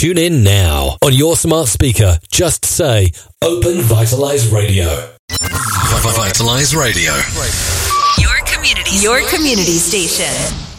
Tune in now. On your smart speaker, just say, Open Vitalize Radio. Vitalize Radio. Your community station.